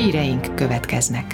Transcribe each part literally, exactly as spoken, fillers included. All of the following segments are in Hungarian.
híreink következnek.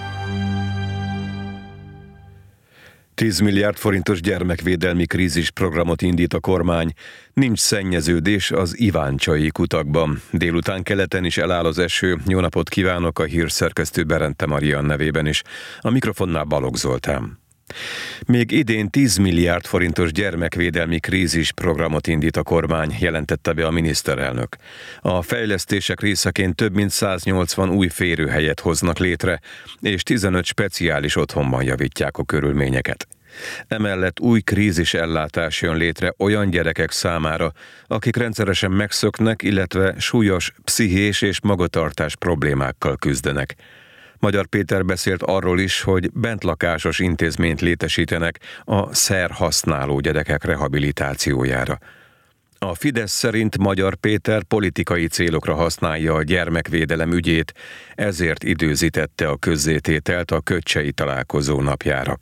tíz milliárd forintos gyermekvédelmi krízisprogramot indít a kormány. Nincs szennyeződés az iváncsai kutakban. Délután keleten is eláll az eső. Jó napot kívánok, a hírszerkesztő Berente Marian nevében is. A mikrofonnál Balogh Zoltán. Még idén tíz milliárd forintos gyermekvédelmi krízisprogramot indít a kormány, jelentette be a miniszterelnök. A fejlesztések részeként több mint száznyolcvan új férőhelyet hoznak létre, és tizenöt speciális otthonban javítják a körülményeket. Emellett új krízisellátás jön létre olyan gyerekek számára, akik rendszeresen megszöknek, illetve súlyos pszichés és magatartás problémákkal küzdenek. Magyar Péter beszélt arról is, hogy bentlakásos intézményt létesítenek a szerhasználó gyerekek rehabilitációjára. A Fidesz szerint Magyar Péter politikai célokra használja a gyermekvédelem ügyét, ezért időzítette a közzétételt a kötcsei találkozó napjára.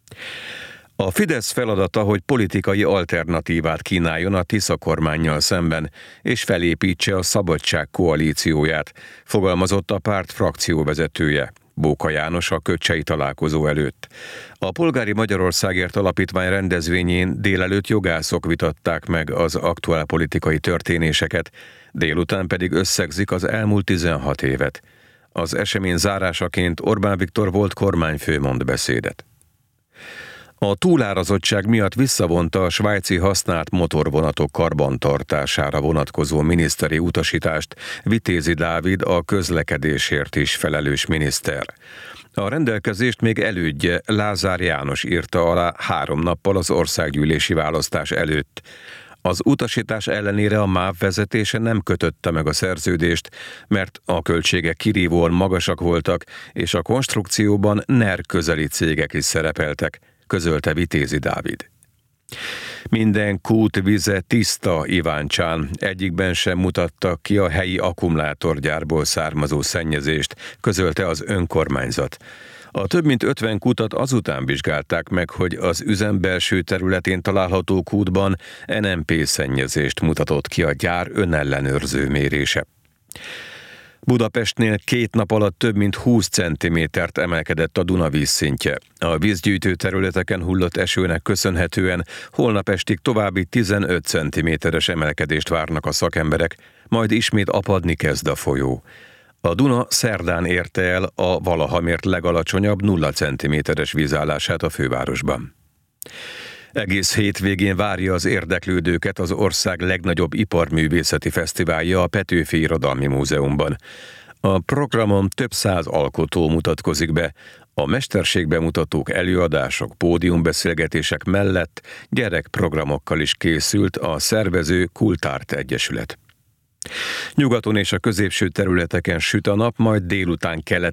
A Fidesz feladata, hogy politikai alternatívát kínáljon a Tisza kormánnyal szemben, és felépítse a Szabadság koalícióját, fogalmazott a párt frakcióvezetője, Bóka János a kötcsei találkozó előtt. A Polgári Magyarországért Alapítvány rendezvényén délelőtt jogászok vitatták meg az aktuál politikai történéseket, délután pedig összegzik az elmúlt tizenhat évet. Az esemény zárásaként Orbán Viktor volt kormányfő mond beszédet. A túlárazottság miatt visszavonta a svájci használt motorvonatok karbantartására vonatkozó miniszteri utasítást Vitézi Dávid, a közlekedésért is felelős miniszter. A rendelkezést még elődje, Lázár János írta alá három nappal az országgyűlési választás előtt. Az utasítás ellenére a MÁV vezetése nem kötötte meg a szerződést, mert a költségek kirívóan magasak voltak, és a konstrukcióban NER közeli cégek is szerepeltek, közölte Vitézi Dávid. Minden kút vize tiszta Iváncsán, egyikben sem mutattak ki a helyi akkumulátorgyárból származó szennyezést, közölte az önkormányzat. A több mint ötven kutat azután vizsgálták meg, hogy az üzem belső területén található kútban en em pé szennyezést mutatott ki a gyár önellenőrző mérése. Budapestnél két nap alatt több mint húsz centimétert emelkedett a Duna vízszintje. A vízgyűjtő területeken hullott esőnek köszönhetően holnap estig további tizenöt centiméteres emelkedést várnak a szakemberek, majd ismét apadni kezd a folyó. A Duna szerdán érte el a valaha mért legalacsonyabb nulla centiméteres vízállását a fővárosban. Egész hétvégén várja az érdeklődőket az ország legnagyobb iparművészeti fesztiválja a Petőfi Irodalmi Múzeumban. A programon több száz alkotó mutatkozik be, a mesterségbemutatók, előadások, pódiumbeszélgetések mellett gyerekprogramokkal is készült a szervező Kultárt Egyesület. Nyugaton és a középső területeken süt a nap, majd délután keleten